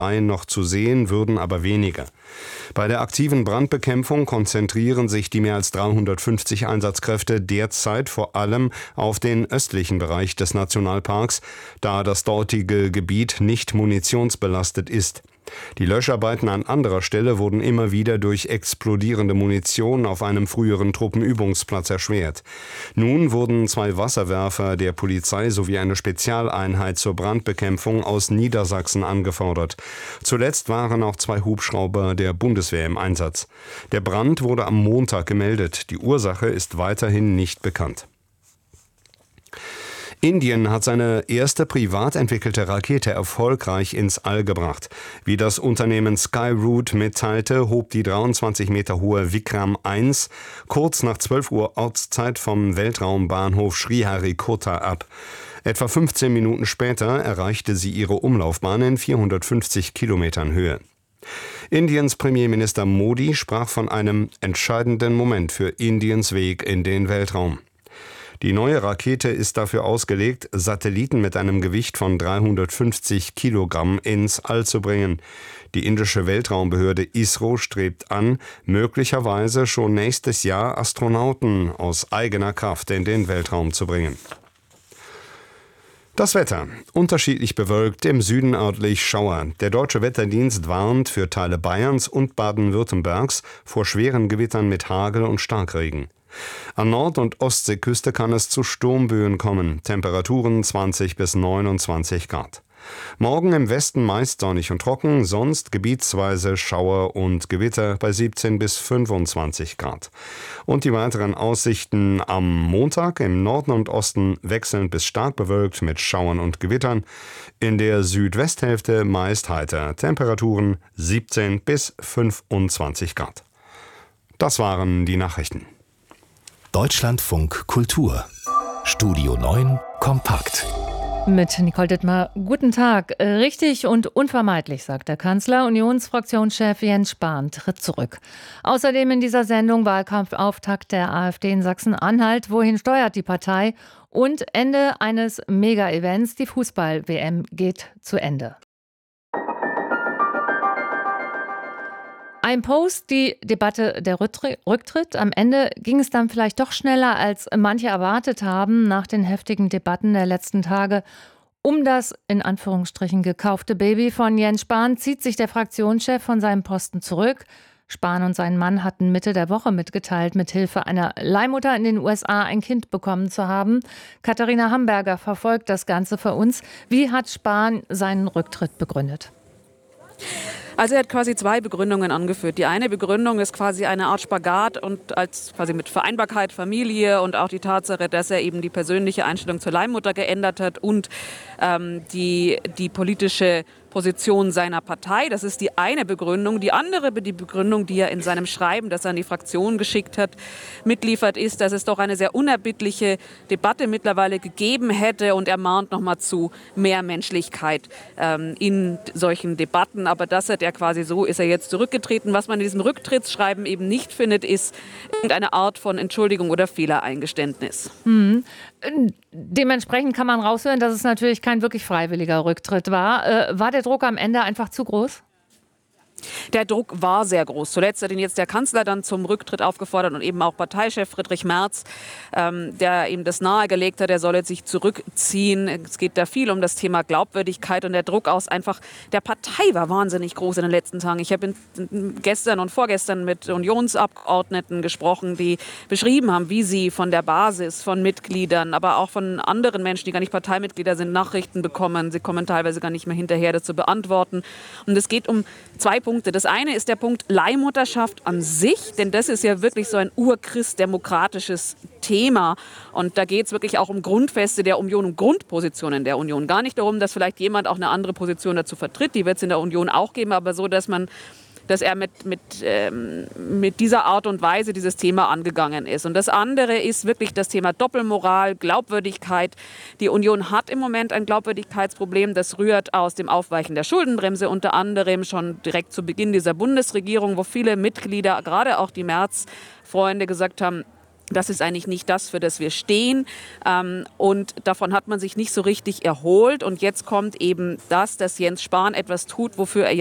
noch zu sehen, würden aber weniger. Bei der aktiven Brandbekämpfung konzentrieren sich die mehr als 350 Einsatzkräfte derzeit vor allem auf den östlichen Bereich des Nationalparks, da das dortige Gebiet nicht munitionsbelastet ist. Die Löscharbeiten an anderer Stelle wurden immer wieder durch explodierende Munition auf einem früheren Truppenübungsplatz erschwert. Nun wurden 2 Wasserwerfer der Polizei sowie eine Spezialeinheit zur Brandbekämpfung aus Niedersachsen angefordert. Zuletzt waren auch 2 Hubschrauber der Bundeswehr im Einsatz. Der Brand wurde am Montag gemeldet. Die Ursache ist weiterhin nicht bekannt. Indien hat seine erste privat entwickelte Rakete erfolgreich ins All gebracht. Wie das Unternehmen Skyroot mitteilte, hob die 23 Meter hohe Vikram 1 kurz nach 12 Uhr Ortszeit vom Weltraumbahnhof Sriharikota ab. Etwa 15 Minuten später erreichte sie ihre Umlaufbahn in 450 Kilometern Höhe. Indiens Premierminister Modi sprach von einem entscheidenden Moment für Indiens Weg in den Weltraum. Die neue Rakete ist dafür ausgelegt, Satelliten mit einem Gewicht von 350 Kilogramm ins All zu bringen. Die indische Weltraumbehörde ISRO strebt an, möglicherweise schon nächstes Jahr Astronauten aus eigener Kraft in den Weltraum zu bringen. Das Wetter. Unterschiedlich bewölkt, im Süden örtlich Schauer. Der Deutsche Wetterdienst warnt für Teile Bayerns und Baden-Württembergs vor schweren Gewittern mit Hagel und Starkregen. An Nord- und Ostseeküste kann es zu Sturmböen kommen. Temperaturen 20 bis 29 Grad. Morgen im Westen meist sonnig und trocken, sonst gebietsweise Schauer und Gewitter bei 17 bis 25 Grad. Und die weiteren Aussichten am Montag im Norden und Osten wechselnd bis stark bewölkt mit Schauern und Gewittern. In der Südwesthälfte meist heiter. Temperaturen 17 bis 25 Grad. Das waren die Nachrichten. Deutschlandfunk Kultur. Studio 9 kompakt. Mit Nicole Dittmar. Guten Tag. Richtig und unvermeidlich, sagt der Kanzler. Unionsfraktionschef Jens Spahn tritt zurück. Außerdem in dieser Sendung Wahlkampfauftakt der AfD in Sachsen-Anhalt. Wohin steuert die Partei? Und Ende eines Mega-Events. Die Fußball-WM geht zu Ende. Ein Post, die Debatte, der Rücktritt. Am Ende ging es dann vielleicht doch schneller, als manche erwartet haben, nach den heftigen Debatten der letzten Tage. Um das, in Anführungsstrichen, gekaufte Baby von Jens Spahn zieht sich der Fraktionschef von seinem Posten zurück. Spahn und sein Mann hatten Mitte der Woche mitgeteilt, mit Hilfe einer Leihmutter in den USA ein Kind bekommen zu haben. Katharina Hamburger verfolgt das Ganze für uns. Wie hat Spahn seinen Rücktritt begründet? Also er hat quasi 2 Begründungen angeführt. Die eine Begründung ist quasi eine Art Spagat und als quasi mit Vereinbarkeit, Familie und auch die Tatsache, dass er eben die persönliche Einstellung zur Leihmutter geändert hat und die politische Position seiner Partei. Das ist die eine Begründung. Die andere die Begründung, die er in seinem Schreiben, das er an die Fraktion geschickt hat, mitliefert, ist, dass es doch eine sehr unerbittliche Debatte mittlerweile gegeben hätte und er mahnt nochmal zu mehr Menschlichkeit in solchen Debatten. Aber das hat er quasi so, ist er jetzt zurückgetreten. Was man in diesem Rücktrittsschreiben eben nicht findet, ist irgendeine Art von Entschuldigung oder Fehlereingeständnis. Dementsprechend kann man raushören, dass es natürlich kein wirklich freiwilliger Rücktritt war. War der Druck am Ende einfach zu groß? Der Druck war sehr groß. Zuletzt hat ihn jetzt der Kanzler dann zum Rücktritt aufgefordert und eben auch Parteichef Friedrich Merz, der ihm das nahegelegt hat, er solle sich zurückziehen. Es geht da viel um das Thema Glaubwürdigkeit und der Druck aus einfach der Partei war wahnsinnig groß in den letzten Tagen. Ich habe gestern und vorgestern mit Unionsabgeordneten gesprochen, die beschrieben haben, wie sie von der Basis, von Mitgliedern, aber auch von anderen Menschen, die gar nicht Parteimitglieder sind, Nachrichten bekommen. Sie kommen teilweise gar nicht mehr hinterher, das zu beantworten. Und es geht um 2 Punkte. Das eine ist der Punkt Leihmutterschaft an sich, denn das ist ja wirklich so ein urchristdemokratisches Thema. Und da geht es wirklich auch um Grundfeste der Union, um Grundpositionen der Union. Gar nicht darum, dass vielleicht jemand auch eine andere Position dazu vertritt, die wird es in der Union auch geben, aber so, dass er mit dieser Art und Weise dieses Thema angegangen ist. Und das andere ist wirklich das Thema Doppelmoral, Glaubwürdigkeit. Die Union hat im Moment ein Glaubwürdigkeitsproblem. Das rührt aus dem Aufweichen der Schuldenbremse, unter anderem schon direkt zu Beginn dieser Bundesregierung, wo viele Mitglieder, gerade auch die Merz-Freunde, gesagt haben, Das ist eigentlich nicht das, für das wir stehen. Und davon hat man sich nicht so richtig erholt. Und jetzt kommt eben das, dass Jens Spahn etwas tut, wofür er